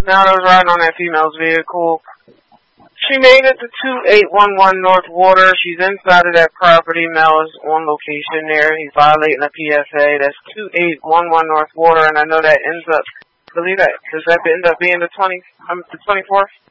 Now I was riding on that female's vehicle. She made it to 2811 North Water. She's inside of that property. Mel is on location there. He's violating a PSA. That's 2811 North Water, and I know that ends up, I believe that, does that end up being the 24th?